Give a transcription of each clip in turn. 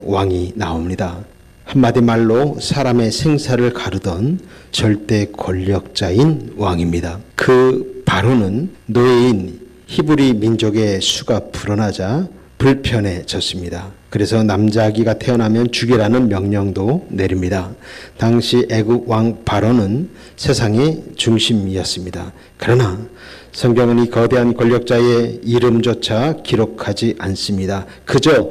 왕이 나옵니다. 한마디 말로 사람의 생사를 가르던 절대 권력자인 왕입니다. 그 바로는 노예인 히브리 민족의 수가 불어나자 불편해졌습니다. 그래서 남자아기가 태어나면 죽이라는 명령도 내립니다. 당시 애국 왕 바로는 세상의 중심이었습니다. 그러나 성경은 이 거대한 권력자의 이름조차 기록하지 않습니다. 그저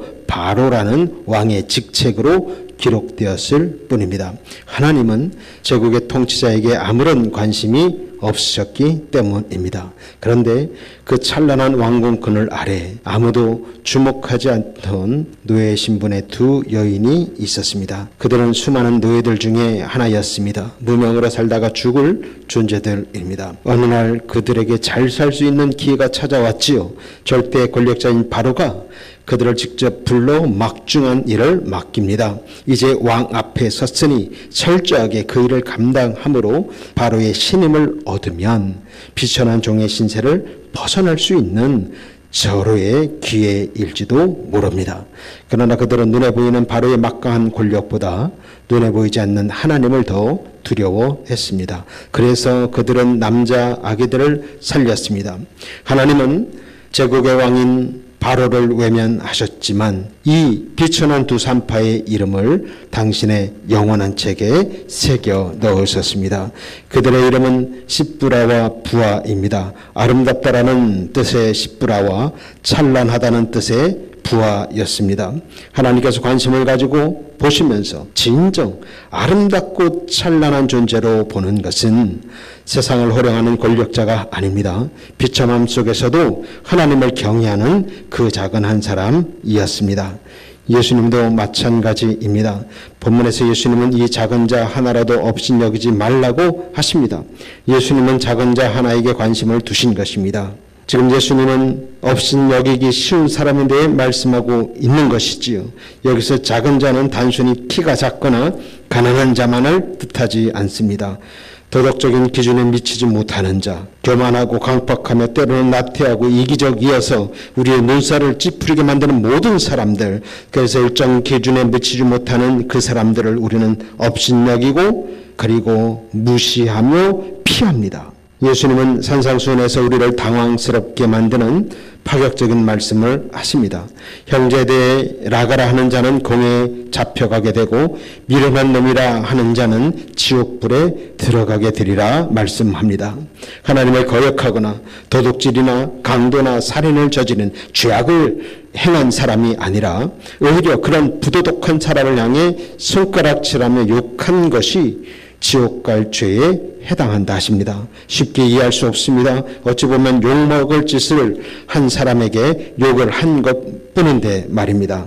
바로라는 왕의 직책으로 기록되었을 뿐입니다. 하나님은 제국의 통치자에게 아무런 관심이 없으셨기 때문입니다. 그런데 그 찬란한 왕궁 그늘 아래 아무도 주목하지 않던 노예 신분의 두 여인이 있었습니다. 그들은 수많은 노예들 중에 하나였습니다. 무명으로 살다가 죽을 존재들입니다. 어느 날 그들에게 잘 살 수 있는 기회가 찾아왔지요. 절대 권력자인 바로가 그들을 직접 불러 막중한 일을 맡깁니다. 이제 왕 앞에 섰으니 철저하게 그 일을 감당함으로 바로의 신임을 얻으면 비천한 종의 신세를 벗어날 수 있는 절호의 기회일지도 모릅니다. 그러나 그들은 눈에 보이는 바로의 막강한 권력보다 눈에 보이지 않는 하나님을 더 두려워했습니다. 그래서 그들은 남자 아기들을 살렸습니다. 하나님은 제국의 왕인 바로를 외면하셨지만 이 비천한 두 산파의 이름을 당신의 영원한 책에 새겨 넣으셨습니다. 그들의 이름은 십부라와 부하입니다. 아름답다라는 뜻의 십부라와 찬란하다는 뜻의 부하였습니다. 하나님께서 관심을 가지고 보시면서 진정 아름답고 찬란한 존재로 보는 것은 세상을 호령하는 권력자가 아닙니다. 비참함 속에서도 하나님을 경외하는 그 작은 한 사람이었습니다. 예수님도 마찬가지입니다. 본문에서 예수님은 이 작은 자 하나라도 업신여기지 말라고 하십니다. 예수님은 작은 자 하나에게 관심을 두신 것입니다. 지금 예수님은 업신여기기 쉬운 사람에 대해 말씀하고 있는 것이지요. 여기서 작은 자는 단순히 키가 작거나 가난한 자만을 뜻하지 않습니다. 도덕적인 기준에 미치지 못하는 자, 교만하고 강박하며 때로는 나태하고 이기적이어서 우리의 눈살을 찌푸리게 만드는 모든 사람들, 그래서 일정 기준에 미치지 못하는 그 사람들을 우리는 업신여기고 그리고 무시하며 피합니다. 예수님은 산상수훈에서 우리를 당황스럽게 만드는 파격적인 말씀을 하십니다. 형제에 대해 라가라 하는 자는 공에 잡혀가게 되고 미련한 놈이라 하는 자는 지옥불에 들어가게 되리라 말씀합니다. 하나님을 거역하거나 도둑질이나 강도나 살인을 저지른 죄악을 행한 사람이 아니라 오히려 그런 부도덕한 사람을 향해 손가락질하며 욕한 것이 지옥 갈 죄에 해당한다 하십니다. 쉽게 이해할 수 없습니다. 어찌 보면 욕먹을 짓을 한 사람에게 욕을 한 것뿐인데 말입니다.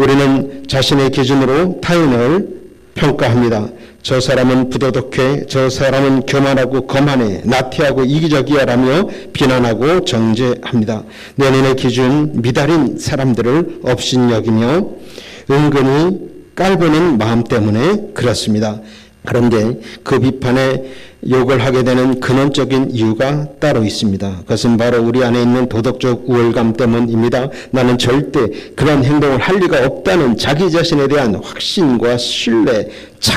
우리는 자신의 기준으로 타인을 평가합니다. 저 사람은 부도덕해, 저 사람은 교만하고 거만해, 나태하고 이기적이야라며 비난하고 정죄합니다. 내면의 기준 미달인 사람들을 업신여기며 은근히 깔보는 마음 때문에 그렇습니다. 그런데 그 비판에 욕을 하게 되는 근원적인 이유가 따로 있습니다. 그것은 바로 우리 안에 있는 도덕적 우월감 때문입니다. 나는 절대 그런 행동을 할 리가 없다는 자기 자신에 대한 확신과 신뢰,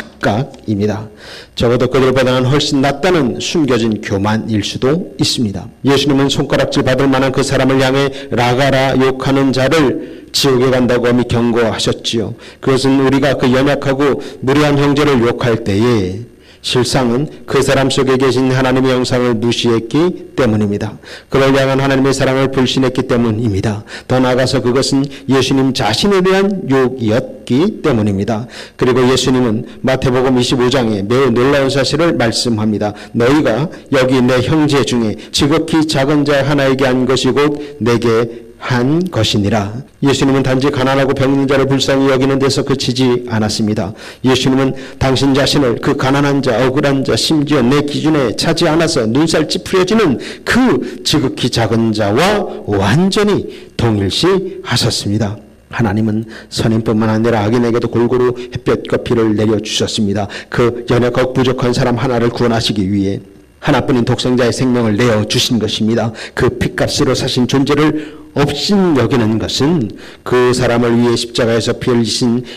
착각입니다. 적어도 그들보다는 훨씬 낫다는 숨겨진 교만일 수도 있습니다. 예수님은 손가락질 받을 만한 그 사람을 향해 라가라 욕하는 자를 지옥에 간다고 엄히 경고하셨지요. 그것은 우리가 그 연약하고 무례한 형제를 욕할 때에 실상은 그 사람 속에 계신 하나님의 형상을 무시했기 때문입니다. 그를 향한 하나님의 사랑을 불신했기 때문입니다. 더 나아가서 그것은 예수님 자신에 대한 욕이었기 때문입니다. 그리고 예수님은 마태복음 25장에 매우 놀라운 사실을 말씀합니다. 너희가 여기 내 형제 중에 지극히 작은 자 하나에게 한 것이 곧 내게 한 것이니라. 예수님은 단지 가난하고 병든 자를 불쌍히 여기는 데서 그치지 않았습니다. 예수님은 당신 자신을 그 가난한 자, 억울한 자, 심지어 내 기준에 차지 않아서 눈살 찌푸려지는 그 지극히 작은 자와 완전히 동일시하셨습니다. 하나님은 선인뿐만 아니라 악인에게도 골고루 햇볕과 비를 내려주셨습니다. 그 연약하고 부족한 사람 하나를 구원하시기 위해 하나뿐인 독생자의 생명을 내어주신 것입니다. 그 핏값으로 사신 존재를 업신 여기는 것은 그 사람을 위해 십자가에서 피 흘리신